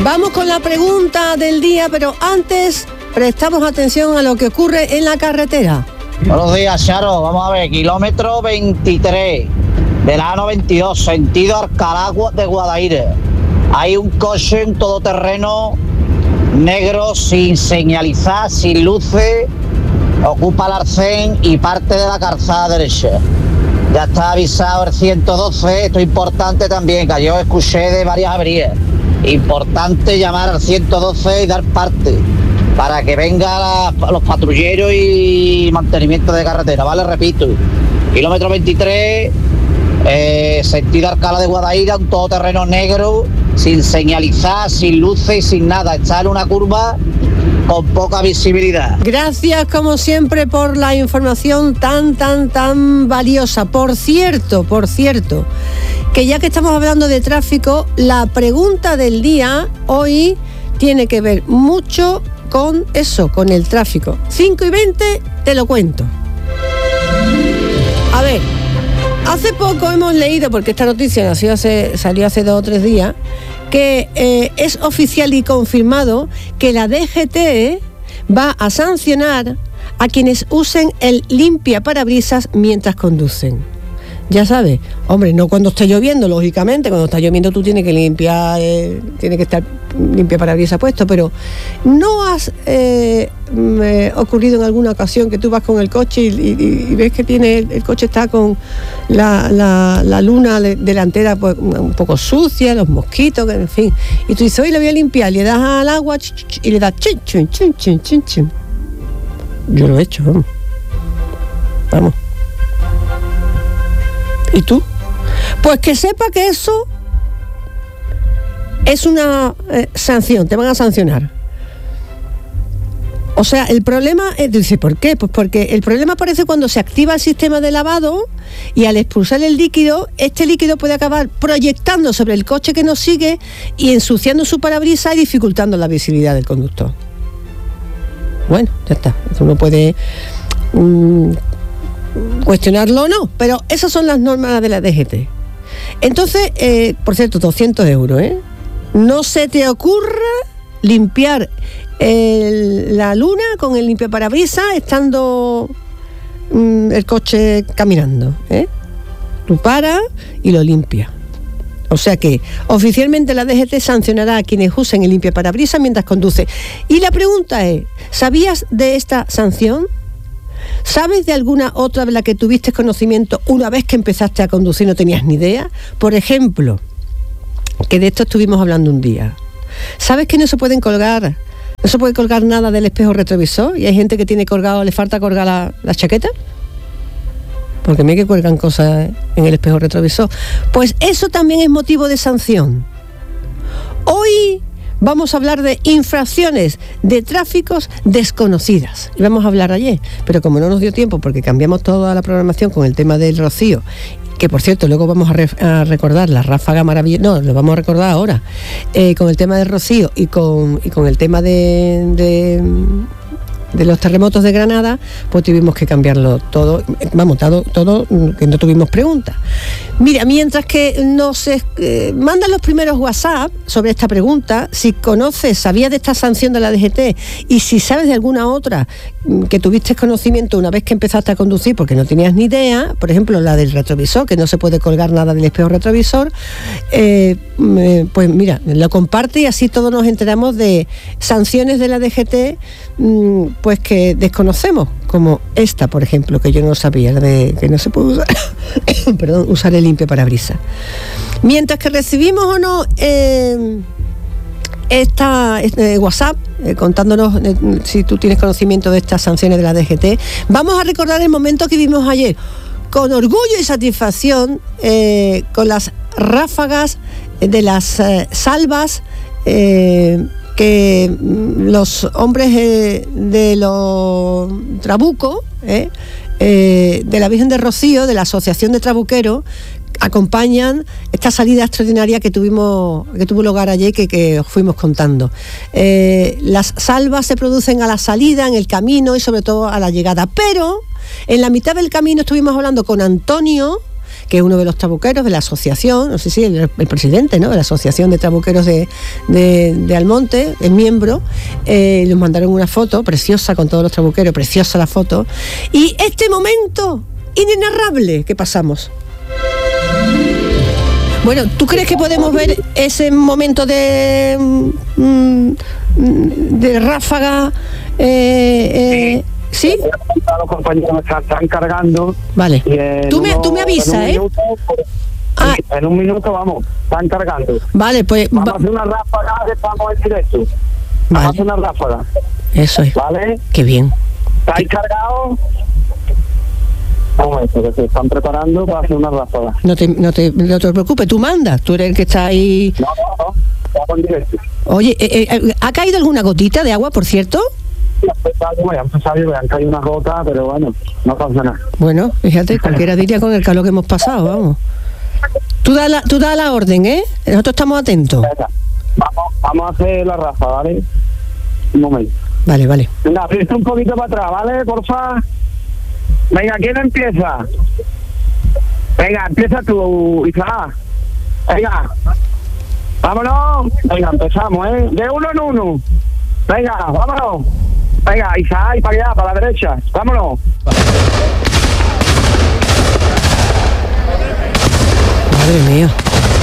Vamos con la pregunta del día, pero antes prestamos atención a lo que ocurre en la carretera. Buenos días, Charo. Vamos a ver, kilómetro 23 de la A92, sentido Alcalá de Guadaire. Hay un coche en todoterreno negro, sin señalizar, sin luces, ocupa el arcén y parte de la calzada derecha. Ya está avisado el 112, esto es importante también, que yo escuché de varias averías. Importante llamar al 112 y dar parte para que vengan los patrulleros y mantenimiento de carretera, ¿vale? Repito, kilómetro 23, sentido Alcalá de Guadaira, un todoterreno negro, sin señalizar, sin luces y sin nada. Está en una curva con poca visibilidad. Gracias, como siempre, por la información tan valiosa. Por cierto, que ya que estamos hablando de tráfico, la pregunta del día hoy tiene que ver mucho con eso, con el tráfico. 5:20, te lo cuento. A ver, hace poco hemos leído, porque esta noticia salió hace 2 o 3 días, que es oficial y confirmado que la DGT va a sancionar a quienes usen el limpiaparabrisas mientras conducen. Ya sabes, hombre, no cuando esté lloviendo, lógicamente, cuando está lloviendo tú tienes que limpiar, tiene que estar limpiaparabrisas puesto, pero ¿no has ocurrido en alguna ocasión que tú vas con el coche y ves que el coche está con la luna delantera pues, un poco sucia, los mosquitos, en fin, y tú dices, hoy lo voy a limpiar, le das al agua y le das chin, chin, chin, chin, chin, chin. Yo lo he hecho, vamos. ¿Y tú? Pues que sepa que eso es una sanción, te van a sancionar. O sea, el problema es, dice, ¿por qué? Pues porque el problema aparece cuando se activa el sistema de lavado y al expulsar el líquido, este líquido puede acabar proyectando sobre el coche que nos sigue y ensuciando su parabrisas y dificultando la visibilidad del conductor. Bueno, ya está. Uno puede cuestionarlo o no, pero esas son las normas de la DGT. Entonces, por cierto, 200 euros, ¿eh? No se te ocurra limpiar la luna con el limpiaparabrisas estando el coche caminando, ¿eh? Tú paras y lo limpias. O sea que oficialmente la DGT sancionará a quienes usen el limpiaparabrisas mientras conduce. Y la pregunta es, ¿sabías de esta sanción? ¿Sabes de alguna otra de la que tuviste conocimiento una vez que empezaste a conducir y no tenías ni idea? Por ejemplo, que de esto estuvimos hablando un día. ¿Sabes que no se puede colgar nada del espejo retrovisor? Y hay gente que le falta colgar la chaqueta. Porque me que cuelgan cosas en el espejo retrovisor. Pues eso también es motivo de sanción. Hoy vamos a hablar de infracciones de tráficos desconocidas. Íbamos a hablar ayer, pero como no nos dio tiempo porque cambiamos toda la programación con el tema del rocío, que por cierto luego vamos a recordar la ráfaga maravillosa, no, lo vamos a recordar ahora, con el tema del rocío y con el tema de los terremotos de Granada, pues tuvimos que cambiarlo todo, todo que no tuvimos preguntas. Mira, mientras que nos mandan los primeros WhatsApp sobre esta pregunta, si sabías de esta sanción de la DGT y si sabes de alguna otra que tuviste conocimiento una vez que empezaste a conducir porque no tenías ni idea, por ejemplo la del retrovisor, que no se puede colgar nada del espejo retrovisor, pues mira, lo comparte y así todos nos enteramos de sanciones de la DGT pues que desconocemos, como esta, por ejemplo, que yo no sabía, de que no se puede usar, usar el limpiaparabrisas. Mientras que recibimos o no WhatsApp, contándonos si tú tienes conocimiento de estas sanciones de la DGT, vamos a recordar el momento que vimos ayer, con orgullo y satisfacción, con las ráfagas de las salvas, que los hombres de los trabucos, de la Virgen de Rocío, de la Asociación de Trabuqueros, acompañan esta salida extraordinaria que tuvo lugar ayer, que fuimos contando. Las salvas se producen a la salida, en el camino y sobre todo a la llegada, pero en la mitad del camino estuvimos hablando con Antonio, que es uno de los trabuqueros de la asociación, no sé si el presidente, ¿no?, de la Asociación de Trabuqueros de Almonte, el miembro, nos mandaron una foto preciosa con todos los trabuqueros, preciosa la foto, y este momento inenarrable que pasamos. Bueno, ¿tú crees que podemos ver ese momento de ráfaga? ¿Sí? Los compañeros están cargando. Vale. Tú me avisas, ¿eh? En un minuto, vamos, están cargando. Vale, pues... Vamos a hacer una ráfaga, que estamos en directo. Vale. Vamos a hacer una ráfaga. Eso es. ¿Vale? Qué bien. ¿Estáis cargados? Un momento, que se están preparando para hacer una ráfaga. No te preocupes, tú mandas, tú eres el que está ahí... No, estamos en directo. Oye, ¿ha caído alguna gotita de agua, por cierto? Han caído unas gotas, pero bueno, no pasa nada. Bueno, fíjate, cualquiera diría con el calor que hemos pasado, vamos. Tú da la orden, ¿eh? Nosotros estamos atentos. Vamos a hacer la ráfaga, ¿vale? Un momento. Vale. Venga, aprieta un poquito para atrás, ¿vale? Porfa. Venga, ¿quién empieza? Venga, empieza tú, Isaac. Venga. Vámonos. Venga, empezamos, ¿eh? De uno en uno. Venga, vámonos. Venga, Isaac, para allá, para la derecha. Vámonos. Madre mía.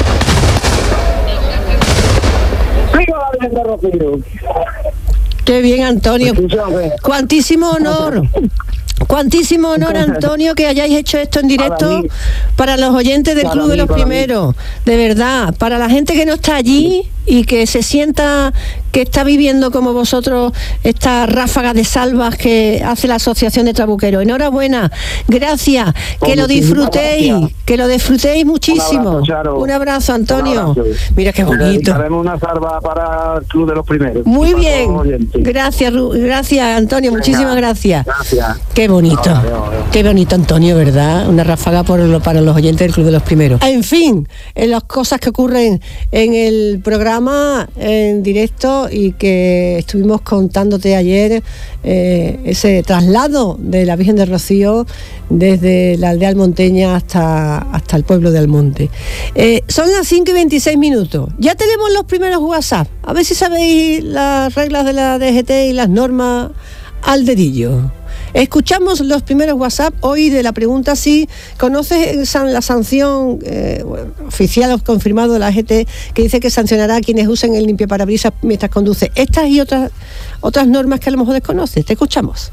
¡Viva la Virgen de Rocío! Qué bien, Antonio. Cuantísimo honor, Antonio, que hayáis hecho esto en directo para los oyentes del Club de los Primeros. De verdad, para la gente que no está allí y que se sienta que está viviendo como vosotros esta ráfaga de salvas que hace la Asociación de Trabuqueros. Enhorabuena, gracias, que lo disfrutéis muchísimo. Un abrazo, Antonio. Mira qué bonito. Haremos una salva para el Club de los Primeros. Muy bien, gracias, Antonio, muchísimas gracias. Qué bonito, qué bonito, Antonio, ¿verdad? Una ráfaga para los oyentes del Club de los Primeros. En fin, en las cosas que ocurren en el programa en directo y que estuvimos contándote ayer, ese traslado de la Virgen de Rocío desde la aldea almonteña hasta el pueblo de Almonte. Son las 5:26. Ya tenemos los primeros WhatsApp. A ver si sabéis las reglas de la DGT y las normas al dedillo. Escuchamos los primeros WhatsApp hoy de la pregunta si conoces la sanción oficial o confirmado de la DGT que dice que sancionará a quienes usen el limpiaparabrisas mientras conduce. Estas y otras normas que a lo mejor desconoces. Te escuchamos.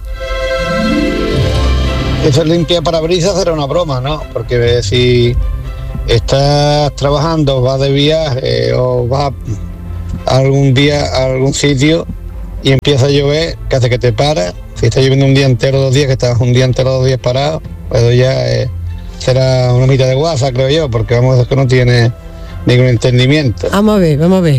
Eso limpiaparabrisas era una broma, ¿no? Porque si estás trabajando, vas de viaje o vas algún día a algún sitio y empieza a llover, que hace que te paras. Si estás lloviendo un día entero, 2 días, que estás un día entero, 2 días parado, pues ya será una mitad de guasa, creo yo, porque vamos, es que no tiene ningún entendimiento. Vamos a ver.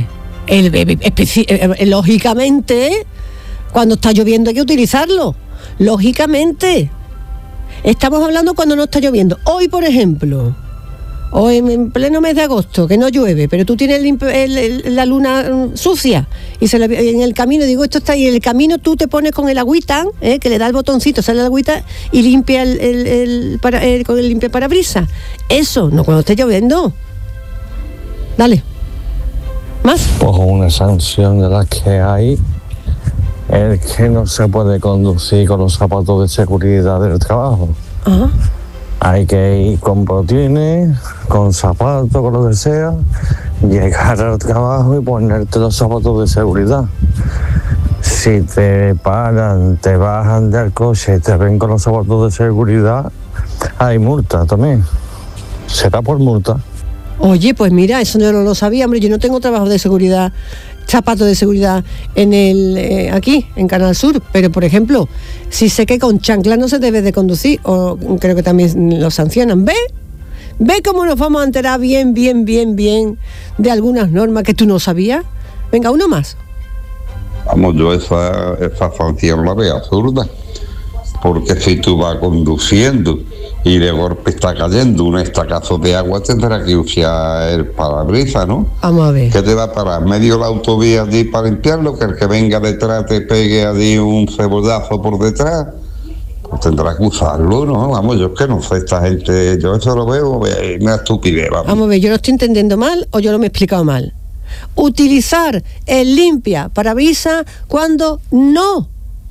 Lógicamente, cuando está lloviendo hay que utilizarlo. Lógicamente. Estamos hablando cuando no está lloviendo. Hoy, por ejemplo, hoy en pleno mes de agosto, que no llueve, pero tú tienes la luna sucia y en el camino, digo, esto está ahí, en el camino tú te pones con el agüita, que le da el botoncito, sale el agüita y limpia con el limpiaparabrisas. Eso, no cuando esté lloviendo. Dale. ¿Más? Pues una sanción de las que hay es que no se puede conducir con los zapatos de seguridad del trabajo. Ajá. Hay que ir con botines, con zapatos, con lo que sea, llegar al trabajo y ponerte los zapatos de seguridad. Si te paran, te bajan del coche y te ven con los zapatos de seguridad, hay multa también. Será por multa. Oye, pues mira, eso yo no lo sabía, hombre, yo no tengo trabajo de seguridad, zapatos de seguridad aquí, en Canal Sur, pero por ejemplo, si sé que con chancla no se debe de conducir, o creo que también lo sancionan. ¿Ve cómo nos vamos a enterar bien de algunas normas que tú no sabías? Venga, uno más. Vamos, yo esa sanción la veo absurda, porque si tú vas conduciendo y de golpe está cayendo un estacazo de agua, tendrás que usar el parabrisas, ¿no? Vamos a ver. ¿Qué te va a parar? ¿Medio de la autovía allí para limpiarlo? ¿Que el que venga detrás te pegue allí un cebollazo por detrás? pues tendrá que usarlo, ¿no? Vamos, yo es que no sé, esta gente, yo eso lo veo, una estupidez, vamos. Vamos a ver, yo lo estoy entendiendo mal o yo lo me he explicado mal. Utilizar el limpia parabrisas cuando no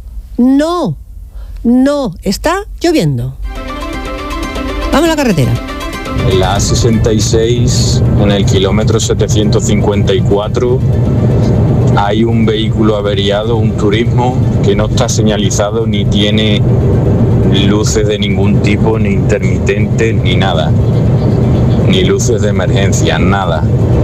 está lloviendo. Vamos a la carretera. En la A66, en el kilómetro 754, hay un vehículo averiado, un turismo, que no está señalizado ni tiene luces de ningún tipo, ni intermitentes, ni nada. Ni luces de emergencia, nada.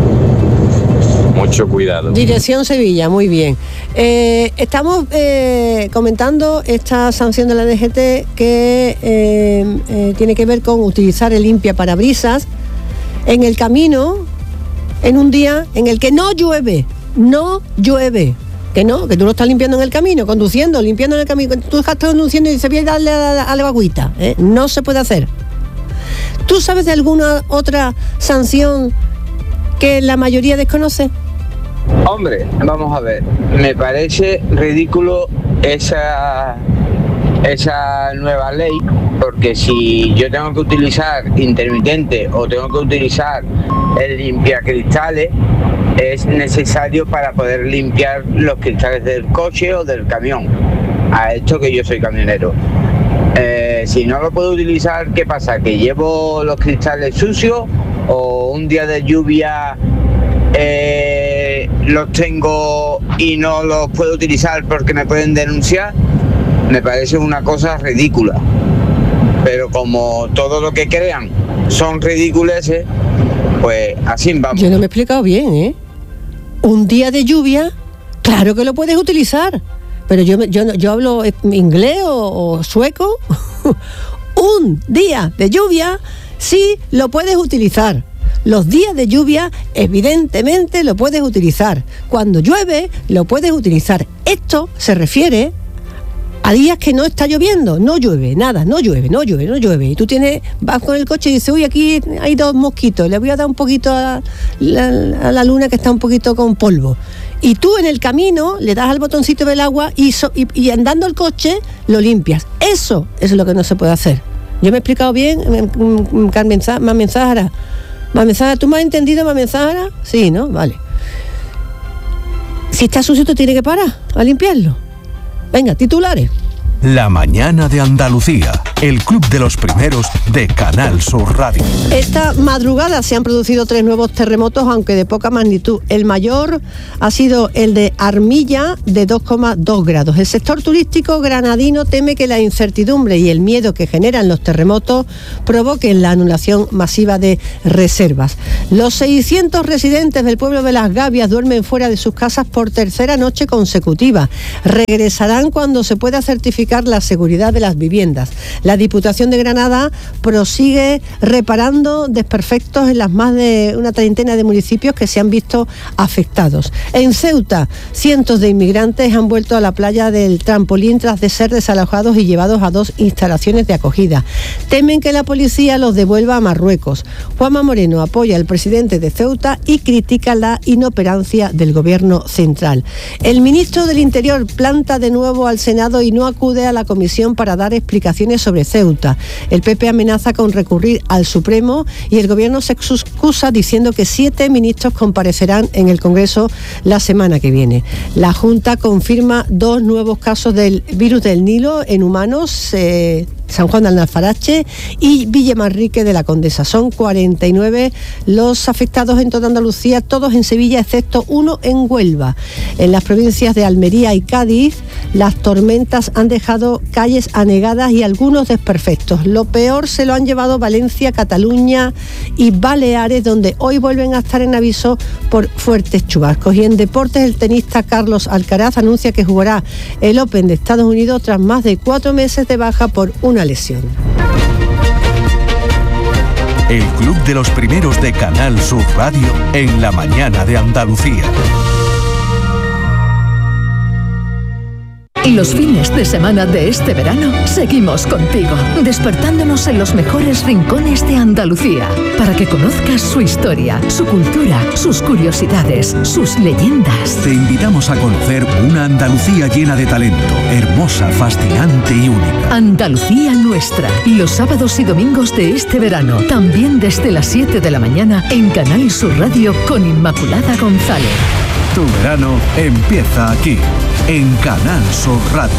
Mucho cuidado. Dirección Sevilla, muy bien. Estamos comentando esta sanción de la DGT que tiene que ver con utilizar el limpia parabrisas en el camino en un día en el que no llueve. Que tú lo estás limpiando en el camino, conduciendo, limpiando en el camino. Tú estás conduciendo y dices, voy a darle a la agüita. No se puede hacer. ¿Tú sabes de alguna otra sanción que la mayoría desconoce? Hombre, vamos a ver, me parece ridículo esa nueva ley, porque si yo tengo que utilizar intermitente o tengo que utilizar el limpiacristales, es necesario para poder limpiar los cristales del coche o del camión. A esto que yo soy camionero. Si no lo puedo utilizar, ¿qué pasa? ¿Que llevo los cristales sucios o un día de lluvia los tengo y no los puedo utilizar porque me pueden denunciar? Me parece una cosa ridícula. Pero como todo lo que crean son ridículeces, pues así vamos. Yo no me he explicado bien, Un día de lluvia, claro que lo puedes utilizar. Pero yo hablo inglés o sueco. Un día de lluvia sí lo puedes utilizar. Los días de lluvia evidentemente lo puedes utilizar. Cuando llueve lo puedes utilizar. Esto se refiere a días que no está lloviendo, no llueve, nada, no llueve. Y tú vas con el coche y dices, uy, aquí hay 2 mosquitos, le voy a dar un poquito a la luna que está un poquito con polvo. Y tú en el camino le das al botoncito del agua y andando el coche lo limpias. Eso es lo que no se puede hacer. ¿Yo me he explicado bien, Mamen Zahara? ¿Tú me has entendido, Mamen Zahara? Sí, ¿no? Vale. Si está sucio, tú tienes que parar a limpiarlo. Venga, titulares. La mañana de Andalucía, el club de los primeros de Canal Sur Radio. Esta madrugada se han producido 3 nuevos terremotos, aunque de poca magnitud. El mayor ha sido el de Armilla, de 2,2 grados. El sector turístico granadino teme que la incertidumbre y el miedo que generan los terremotos provoquen la anulación masiva de reservas. Los 600 residentes del pueblo de Las Gavias duermen fuera de sus casas por tercera noche consecutiva. Regresarán cuando se pueda certificar la seguridad de las viviendas. La Diputación de Granada prosigue reparando desperfectos en las más de una treintena de municipios que se han visto afectados. En Ceuta, cientos de inmigrantes han vuelto a la playa del Trampolín tras de ser desalojados y llevados a 2 instalaciones de acogida. Temen que la policía los devuelva a Marruecos. Juanma Moreno apoya al presidente de Ceuta y critica la inoperancia del gobierno central. El ministro del Interior planta de nuevo al Senado y no acude a la comisión para dar explicaciones sobre Ceuta. El PP amenaza con recurrir al Supremo y el gobierno se excusa diciendo que 7 ministros comparecerán en el Congreso la semana que viene. La Junta confirma 2 nuevos casos del virus del Nilo en humanos, San Juan de Alfarache y Villamarrique de la Condesa. Son 49 los afectados en toda Andalucía, todos en Sevilla, excepto 1 en Huelva. En las provincias de Almería y Cádiz, las tormentas han dejado calles anegadas y algunos desperfectos. Lo peor se lo han llevado Valencia, Cataluña y Baleares, donde hoy vuelven a estar en aviso por fuertes chubascos. Y en deportes, el tenista Carlos Alcaraz anuncia que jugará el Open de Estados Unidos tras más de 4 meses de baja por una lesión. El club de los primeros de Canal Sur Radio en la mañana de Andalucía. Y los fines de semana de este verano seguimos contigo, despertándonos en los mejores rincones de Andalucía, para que conozcas su historia, su cultura, sus curiosidades, sus leyendas. Te invitamos a conocer una Andalucía llena de talento, hermosa, fascinante y única. Andalucía nuestra, los sábados y domingos de este verano, también desde las 7 de la mañana en Canal Sur Radio con Inmaculada González. Tu verano empieza aquí, en Canal Sur Radio.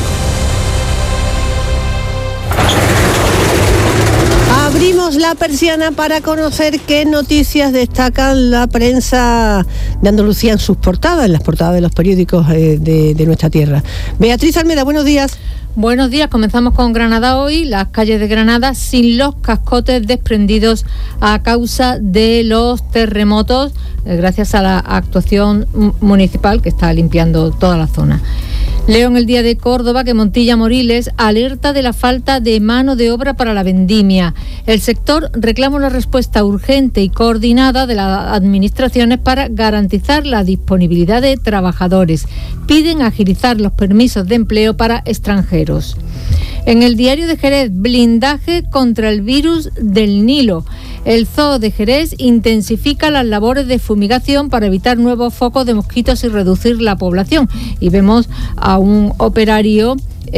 Abrimos la persiana para conocer qué noticias destacan la prensa de Andalucía en sus portadas, en las portadas de los periódicos de nuestra tierra. Beatriz Almeda, buenos días. Buenos días, comenzamos con Granada hoy. Las calles de Granada sin los cascotes desprendidos a causa de los terremotos, gracias a la actuación municipal que está limpiando toda la zona. Leo en el Día de Córdoba que Montilla Moriles alerta de la falta de mano de obra para la vendimia. El sector reclama una respuesta urgente y coordinada de las administraciones para garantizar la disponibilidad de trabajadores. Piden agilizar los permisos de empleo para extranjeros. En el Diario de Jerez, blindaje contra el virus del Nilo. El Zoo de Jerez intensifica las labores de fumigación para evitar nuevos focos de mosquitos y reducir la población. Y vemos a un operario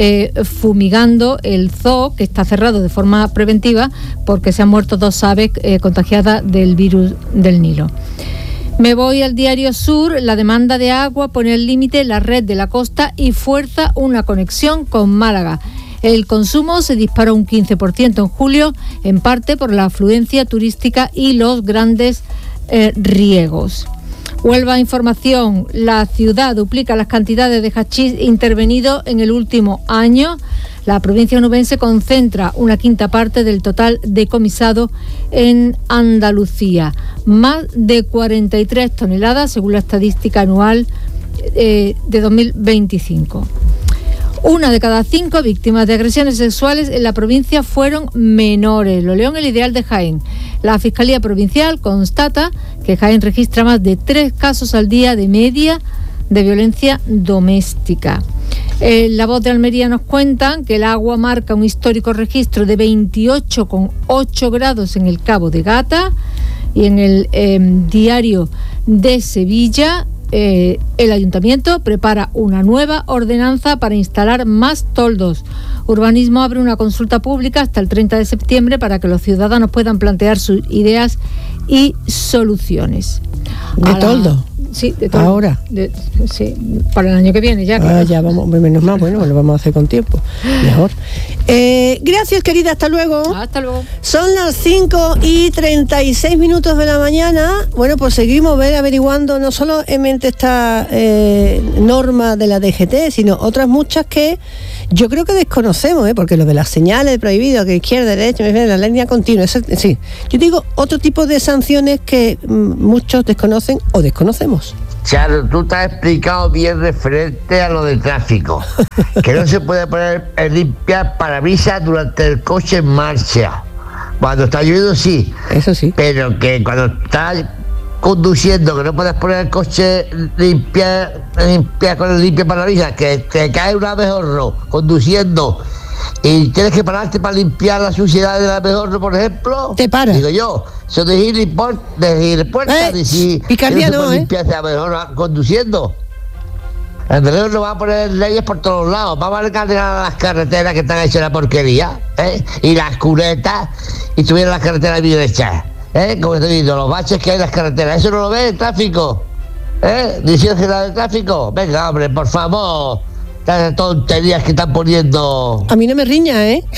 fumigando el zoo, que está cerrado de forma preventiva porque se han muerto 2 aves contagiadas del virus del Nilo. Me voy al Diario Sur. La demanda de agua pone al límite la red de la costa y fuerza una conexión con Málaga. El consumo se disparó un 15% en julio, en parte por la afluencia turística y los grandes riegos. Huelva Información. La ciudad duplica las cantidades de hachís intervenido en el último año. La provincia onubense concentra una quinta parte del total decomisado en Andalucía. Más de 43 toneladas, según la estadística anual de 2025. 1 de cada 5 víctimas de agresiones sexuales en la provincia fueron menores. Lo leo en el Ideal de Jaén. La Fiscalía Provincial constata que Jaén registra más de 3 casos al día de media de violencia doméstica. En La Voz de Almería nos cuentan que el agua marca un histórico registro de 28,8 grados en el Cabo de Gata. Y en el Diario de Sevilla, el Ayuntamiento prepara una nueva ordenanza para instalar más toldos. Urbanismo abre una consulta pública hasta el 30 de septiembre para que los ciudadanos puedan plantear sus ideas y soluciones. ¿De toldo? Sí, de toldo. Ahora. Sí, para el año que viene ya. Claro. Ya vamos, menos mal, bueno, lo vamos a hacer con tiempo. Mejor. Gracias, querida, hasta luego. Hasta luego. Son las 5:36 de la mañana. Bueno, pues seguimos averiguando no solamente esta norma de la DGT, sino otras muchas que yo creo que desconocemos, porque lo de las señales prohibidas, que izquierda, derecha, la línea continua, eso, sí. Yo digo otro tipo de sanciones que muchos desconocen o desconocemos. Charo, tú te has explicado bien referente a lo del tráfico, que no se puede poner limpiar parabrisas durante el coche en marcha. Cuando está lloviendo sí, eso sí, pero que cuando estás conduciendo, que no puedes poner el coche limpiar con el limpia parabrisas, que te cae un abejorro conduciendo y tienes que pararte para limpiar la suciedad del abejorro, por ejemplo. Te paras. Digo yo, eso de ir puerta, de si picardía no, limpiar ese abejorro conduciendo. Andrés nos va a poner leyes por todos lados. Vamos a encargar las carreteras que están hechas la porquería, y las cunetas, y tuvieron las carreteras bien hechas, como te digo, los baches que hay en las carreteras. ¿Eso no lo ve el tráfico? Dirección General del Tráfico. Venga, hombre, por favor. Estas tonterías que están poniendo. A mí no me riña,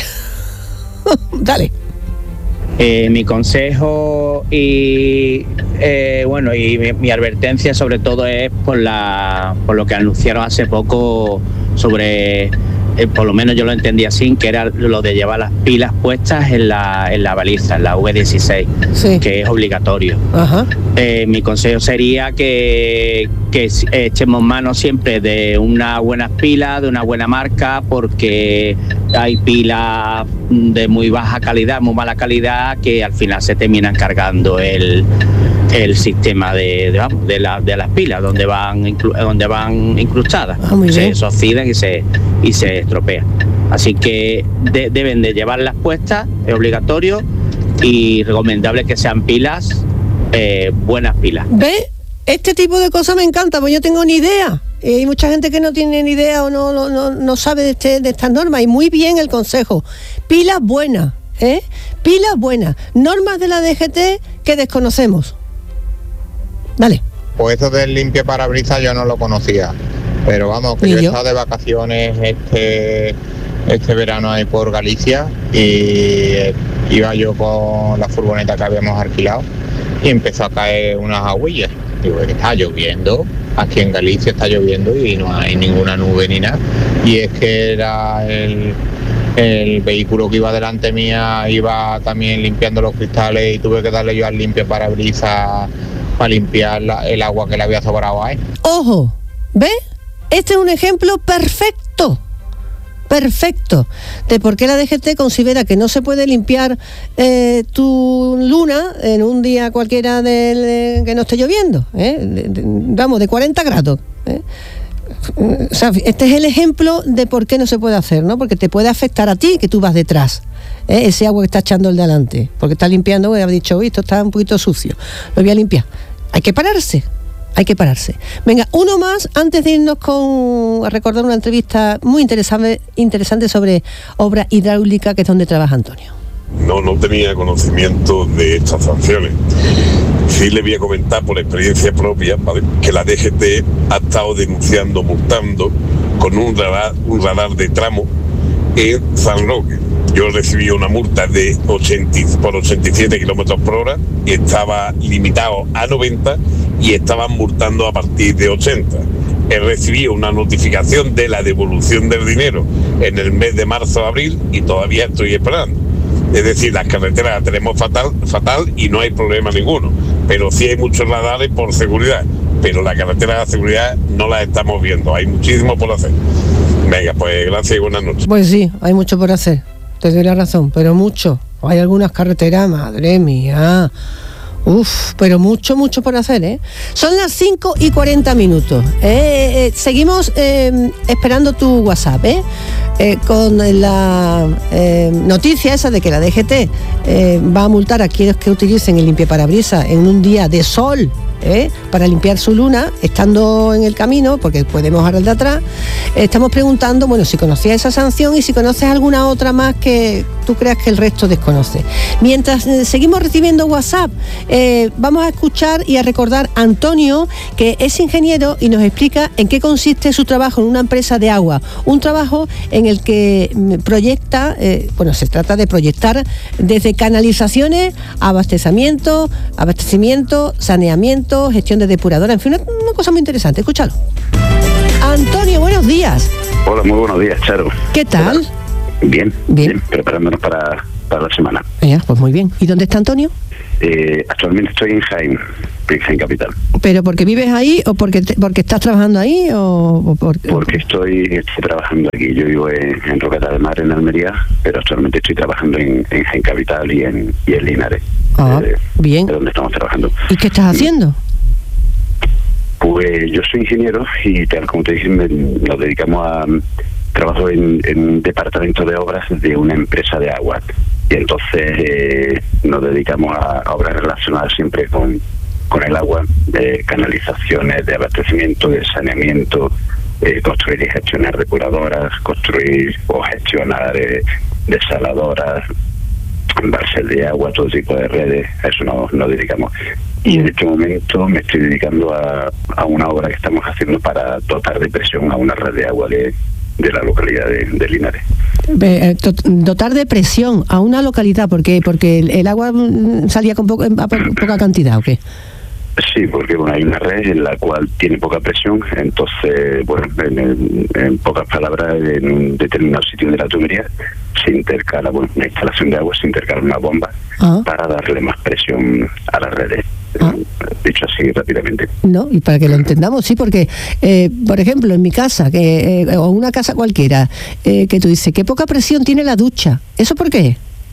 Dale. Mi consejo y mi advertencia sobre todo es por lo que anunciaron hace poco sobre, por lo menos yo lo entendí así, que era lo de llevar las pilas puestas en la baliza, en la V16, sí, que es obligatorio. Ajá. Mi consejo sería que echemos mano siempre de unas buenas pilas, de una buena marca, porque hay pilas de muy baja calidad, muy mala calidad, que al final se terminan cargando el sistema de las pilas donde van incrustadas. Se oxidan y se estropean. Así que deben de llevarlas puestas, es obligatorio, y recomendable que sean pilas, buenas pilas. ¿Ve? Este tipo de cosas me encanta, pues yo tengo ni idea. Hay mucha gente que no tiene ni idea o no sabe de estas normas, y muy bien el consejo. Pilas buenas, pilas buenas. Normas de la DGT que desconocemos. Dale. Pues eso del limpia parabrisas yo no lo conocía, pero vamos, que yo he estado de vacaciones este verano ahí por Galicia, y iba yo con la furgoneta que habíamos alquilado y empezó a caer unas aguillas. Digo, que está lloviendo, aquí en Galicia está lloviendo y no hay ninguna nube ni nada. Y es que era el vehículo que iba delante mía, iba también limpiando los cristales y tuve que darle yo al limpia parabrisas para limpiar el agua que le había sobrado ahí. Ojo, ¿ves? Este es un ejemplo perfecto de por qué la DGT considera que no se puede limpiar tu luna en un día cualquiera que no esté lloviendo, de 40 grados. O sea, este es el ejemplo de por qué no se puede hacer, ¿no? Porque te puede afectar a ti, que tú vas detrás, ese agua que está echando el de adelante, porque está limpiando y ha dicho, esto está un poquito sucio, lo voy a limpiar. Hay que pararse. Venga, uno más antes de irnos a recordar una entrevista muy interesante sobre obra hidráulica, que es donde trabaja Antonio. No tenía conocimiento de estas sanciones. Sí le voy a comentar por experiencia propia, ¿vale?, que la DGT ha estado denunciando, multando con un radar de tramo en San Roque. Yo recibí una multa de 87 kilómetros por hora, estaba limitado a 90 y estaban multando a partir de 80. He recibido una notificación de la devolución del dinero en el mes de marzo o abril y todavía estoy esperando. Es decir, las carreteras las tenemos fatal y no hay problema ninguno, pero sí hay muchos radares por seguridad, pero la carretera de seguridad no la estamos viendo, hay muchísimo por hacer. Venga, pues gracias y buenas noches. Pues sí, hay mucho por hacer, te doy la razón, pero mucho. Hay algunas carreteras, madre mía, pero mucho por hacer, Son las 5:40. Seguimos esperando tu WhatsApp, con la noticia esa de que la DGT va a multar a aquellos que utilicen el limpiaparabrisas en un día de sol, para limpiar su luna, estando en el camino, porque puede mojar el de atrás. Estamos preguntando, si conocías esa sanción y si conoces alguna otra más que tú creas que el resto desconoce. Mientras seguimos recibiendo WhatsApp, vamos a escuchar y a recordar a Antonio, que es ingeniero y nos explica en qué consiste su trabajo en una empresa de agua. Un trabajo en el que proyecta, se trata de proyectar desde canalizaciones, abastecimiento, saneamiento, gestión de depuradora, en fin, una cosa muy interesante. Escúchalo. Antonio, buenos días. Hola, muy buenos días, Charo. ¿Qué tal? Bien, preparándonos para la semana. Ya, pues muy bien. ¿Y dónde está Antonio? Actualmente estoy en Jaén Capital. ¿Pero porque vives ahí o porque estás trabajando ahí o porque estoy trabajando aquí? Yo vivo en Rocata del Mar, en Almería, pero actualmente estoy trabajando en Jaén Capital y en Linares. Bien. De donde estamos trabajando. ¿Y qué estás haciendo? Pues yo soy ingeniero y tal como te dije, nos dedicamos a trabajo en un departamento de obras de una empresa de agua. Y entonces nos dedicamos a obras relacionadas siempre con el agua, de canalizaciones, de abastecimiento, de saneamiento, construir y gestionar depuradoras, construir o gestionar desaladoras, embalses de agua, todo tipo de redes. A eso nos dedicamos. Y en este momento me estoy dedicando a una obra que estamos haciendo para dotar de presión a una red de agua de la localidad de Linares. Dotar de presión a una localidad, porque el agua salía con poca cantidad, ¿o qué? Sí, porque hay una red en la cual tiene poca presión, entonces, en pocas palabras, en un determinado sitio de la tubería se intercala, una instalación de agua, se intercala una bomba para darle más presión a las redes. Dicho así rápidamente. No, y para que lo entendamos, sí, porque, por ejemplo, en mi casa, o una casa cualquiera, que tú dices, qué poca presión tiene la ducha. ¿Eso por qué?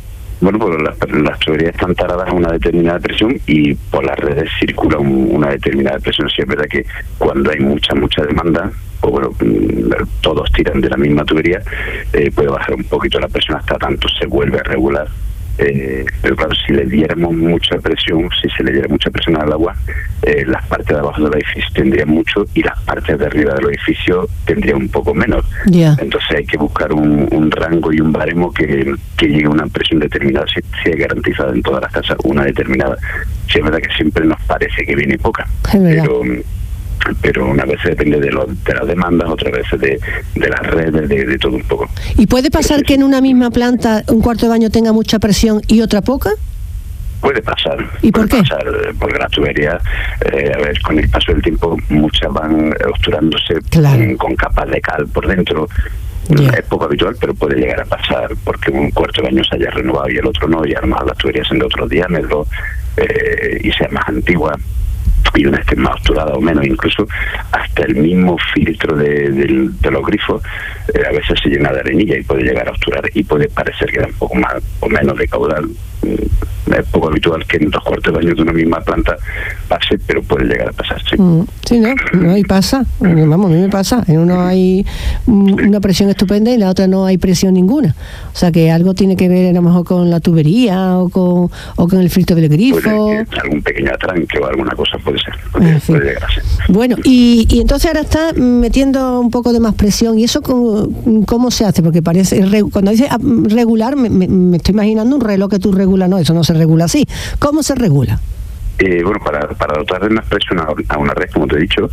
Bueno, pues las tuberías están taradas a una determinada presión y por las redes circula una determinada presión. Sí, es verdad que cuando hay mucha demanda, o bueno, todos tiran de la misma tubería, puede bajar un poquito la presión, hasta tanto se vuelve a regular. Pero claro, si le diéramos mucha presión, si se le diera mucha presión al agua, las partes de abajo del edificio tendrían mucho y las partes de arriba del edificio tendrían un poco menos. Entonces hay que buscar un rango y un baremo que llegue a una presión determinada, si hay garantizada en todas las casas una determinada. Sí, es verdad que siempre nos parece que viene poca, pero una vez depende de las demandas, otras veces de las redes, de todo un poco. ¿Y puede pasar que en una misma planta un cuarto de baño tenga mucha presión y otra poca? Puede pasar. ¿Y por qué? Porque las tuberías, con el paso del tiempo, muchas van obturándose con capas de cal por dentro. Es poco habitual, pero puede llegar a pasar porque un cuarto de baño se haya renovado y el otro no, y a lo mejor las tuberías son de otro diámetro y sea más antigua, y una esté más obturada o menos, incluso hasta el mismo filtro de los grifos a veces se llena de arenilla y puede llegar a obturar y puede parecer que da un poco más o menos de caudal. Es poco habitual que en 2 cuartos de baño de una misma planta pase, pero puede llegar a pasar, sí. Sí, no, y pasa. Vamos, a mí me pasa. En uno hay una presión estupenda y en la otra no hay presión ninguna. O sea que algo tiene que ver a lo mejor con la tubería o con el filtro del grifo. Algún pequeño atranque o alguna cosa puede ser. Puede llegar a ser. Bueno, y entonces ahora está metiendo un poco de más presión. ¿Y eso cómo se hace? Porque parece, cuando dice regular, me estoy imaginando un reloj que tú regulas. No, eso no se regula así. ¿Cómo se regula? Bueno, para dotar de más presión a una red, como te he dicho,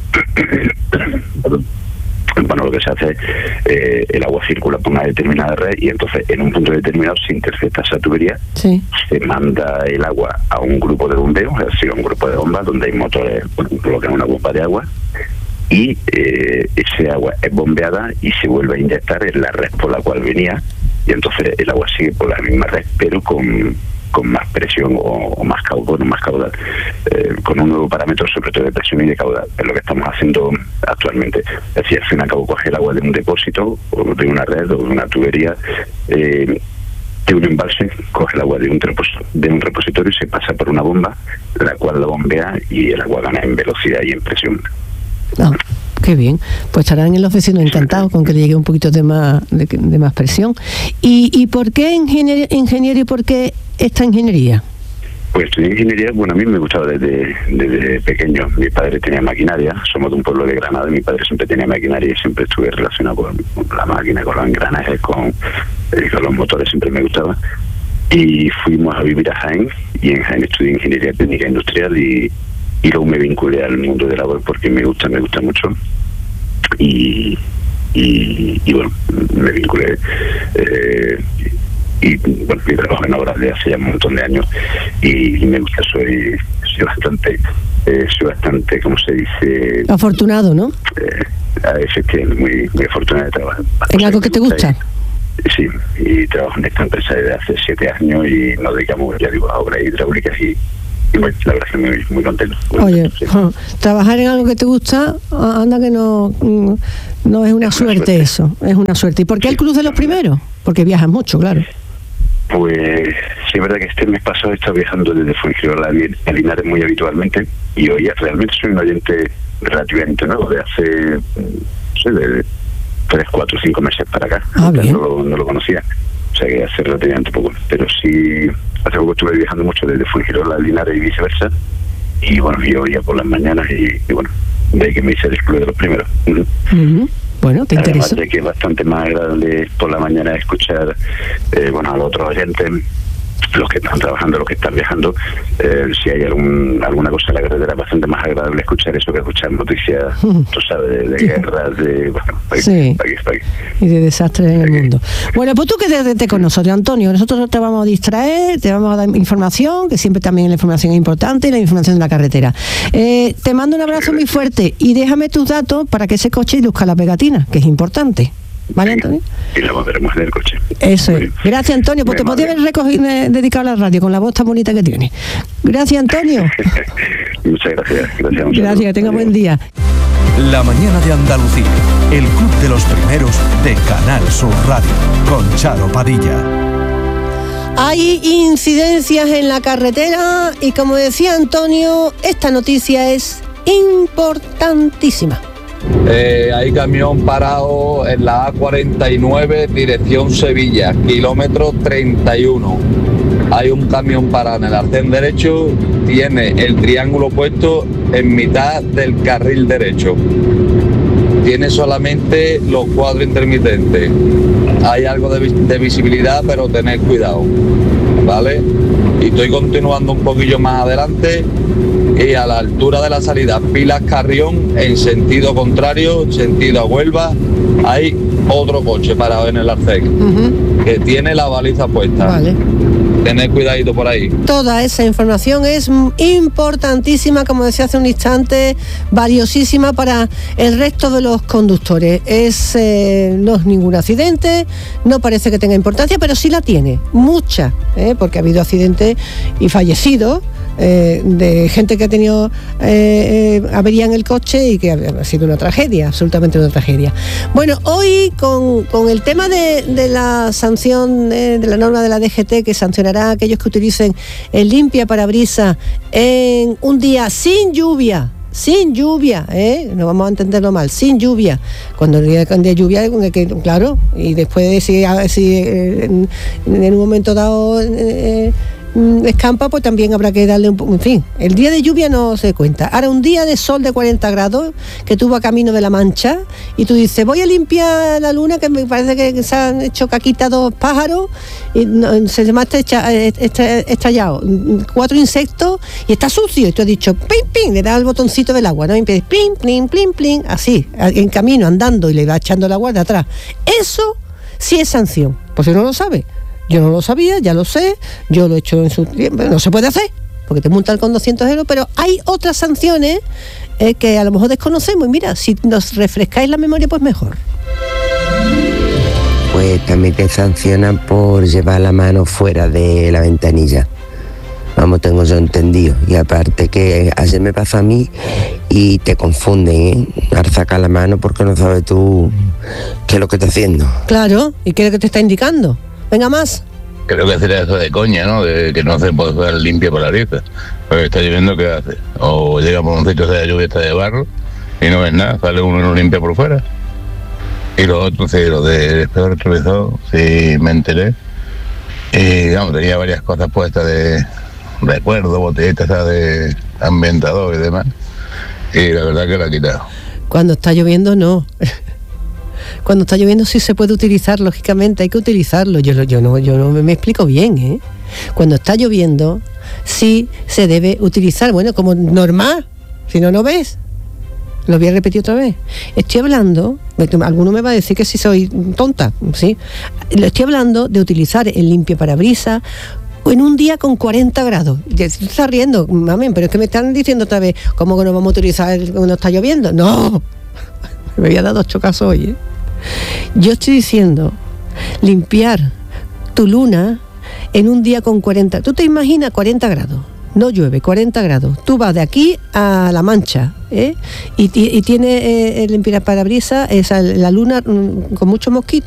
bueno, lo que se hace, el agua circula por una determinada red y entonces en un punto determinado se intercepta esa tubería, se manda el agua a un grupo de bombeo, es decir, a un grupo de bombas donde hay motores, colocan una bomba de agua y ese agua es bombeada y se vuelve a inyectar en la red por la cual venía, y entonces el agua sigue por la misma red pero con más presión o más caudal, con un nuevo parámetro sobre todo de presión y de caudal. Es lo que estamos haciendo actualmente. Es decir, al fin y al cabo coge el agua de un depósito o de una red o de una tubería, de un embalse, coge el agua de un repositorio y se pasa por una bomba, la cual la bombea y el agua gana en velocidad y en presión. Qué bien, pues estarán los vecinos encantados con que le llegue un poquito de más presión. ¿Y por qué ingeniero y por qué esta ingeniería? Pues estudié ingeniería, bueno, a mí me gustaba desde pequeño. Mi padre tenía maquinaria, somos de un pueblo de Granada, mi padre siempre tenía maquinaria y siempre estuve relacionado con la máquina, con los engranajes, con los motores, siempre me gustaba. Y fuimos a vivir a Jaén, y en Jaén estudié ingeniería técnica industrial y luego me vinculé al mundo de la labor porque me gusta mucho. Y bueno, me vinculé y bueno, mi trabajo en obras de hace ya un montón de años y me gusta, soy bastante, ¿cómo se dice? Afortunado, ¿no? Efectivamente, muy afortunado de trabajar. ¿En algo que te gusta? Sí, y trabajo en esta empresa desde hace 7 años y nos dedicamos, ya digo, a obras hidráulicas y bueno, la verdad es que muy contento. Oye, trabajar en algo que te gusta, anda que no es una suerte eso, es una suerte. ¿Y por qué el Club de los Primeros? Porque viajas mucho, claro. Pues sí, es verdad que este mes pasado he estado viajando desde Fuengirola a Linares muy habitualmente y hoy realmente soy un oyente relativamente nuevo, de hace, no sé, de 3, 4, 5 meses para acá. No lo conocía, o sea que hace relativamente poco, pero sí, hace poco estuve viajando mucho desde Fuengirola a Linares y viceversa, y bueno, yo oía por las mañanas y bueno, de ahí que me hice el Club de los Primeros. Bueno, te interesa. Además de que es bastante más agradable por la mañana escuchar a los otros oyentes, los que están trabajando, los que están viajando, si hay alguna cosa en la carretera, es bastante más agradable escuchar eso que escuchar noticias, tú sabes, de guerras, de país, y de desastres en el mundo. Bueno, pues tú quédate con nosotros, Antonio. Nosotros te vamos a distraer, te vamos a dar información, que siempre también la información es importante, y la información de la carretera. Te mando un abrazo muy fuerte y déjame tus datos para que ese coche luzca la pegatina, que es importante. ¿Vale, Antonio? Y la volveremos en el coche. Eso es. Gracias, Antonio, pues te podía haber dedicado a la radio con la voz tan bonita que tienes. Gracias, Antonio. Muchas gracias. Gracias, que tenga buen día. La mañana de Andalucía, el Club de los Primeros de Canal Sur Radio, con Charo Padilla. Hay incidencias en la carretera y, como decía Antonio, esta noticia es importantísima. Hay camión parado en la A49, dirección Sevilla, kilómetro 31. Hay un camión parado en el arcén derecho, tiene el triángulo puesto en mitad del carril derecho. Tiene solamente los cuadros intermitentes. Hay algo de visibilidad, pero tened cuidado, ¿vale? Y estoy continuando un poquillo más adelante y a la altura de la salida Pilas Carrión, en sentido contrario, sentido a Huelva, hay otro coche parado en el arcén que tiene la baliza puesta. Vale. Tened cuidadito por ahí. Toda esa información es importantísima, como decía hace un instante, valiosísima para el resto de los conductores. No es ningún accidente, no parece que tenga importancia, pero sí la tiene, mucha, porque ha habido accidentes y fallecidos de gente que ha tenido avería en el coche y que ha sido una tragedia, absolutamente una tragedia. Bueno, hoy con el tema de la sanción, de la norma de la DGT que sancionará a aquellos que utilicen el limpiaparabrisas en un día sin lluvia, no vamos a entenderlo mal, sin lluvia, cuando el día de lluvia, claro, y después si en un momento dado escampa, pues también habrá que darle en fin, el día de lluvia no se cuenta. Ahora, un día de sol de 40 grados que tú vas camino de La Mancha y tú dices, voy a limpiar la luna, que me parece que se han hecho caquita 2 pájaros y se me ha estallado 4 insectos y está sucio, y tú has dicho pim pim, le das al botoncito del agua, ¿no? Y empiezas plim plim plim plim, así, en camino, andando, y le va echando el agua de atrás. Eso sí es sanción, pues si no lo sabe. Yo no lo sabía, ya lo sé, yo lo he hecho en su tiempo, no se puede hacer, porque te multan con 200 euros, pero hay otras sanciones que a lo mejor desconocemos, y mira, si nos refrescáis la memoria, pues mejor. Pues también te sancionan por llevar la mano fuera de la ventanilla. Vamos, tengo yo entendido. Y aparte que ayer me pasó a mí y te confunden, al sacar la mano porque no sabes tú qué es lo que está haciendo. Claro, ¿y qué es lo que te está indicando? Venga, más. Creo que será eso de coña, ¿no? De que no se puede usar limpia por la rieta. Porque está lloviendo, ¿qué hace? O llega por un sitio de lluvia, está de barro y no ves nada, sale uno y no limpia por fuera. Y lo otro, sí, lo de espejo retrovisor, sí me enteré. Y vamos, tenía varias cosas puestas de recuerdo, botellitas de ambientador y demás. Y la verdad que la he quitado. Cuando está lloviendo, no. Cuando está lloviendo sí se puede utilizar, lógicamente hay que utilizarlo. Yo no me explico bien, ¿eh? Cuando está lloviendo sí se debe utilizar, bueno, como normal, si no, no ves. Lo voy a repetir otra vez. Estoy hablando, alguno me va a decir que si soy tonta, ¿sí? Estoy hablando de utilizar el limpiaparabrisas en un día con 40 grados. Te estás riendo, mami, pero es que me están diciendo otra vez, ¿cómo que no vamos a utilizar cuando está lloviendo? No, me había dado 8 casos hoy, ¿eh? Yo estoy diciendo limpiar tu luna en un día con 40. ¿Tú te imaginas 40 grados? No llueve, 40 grados. Tú vas de aquí a La Mancha, y tiene el limpiaparabrisas, la luna con muchos mosquitos.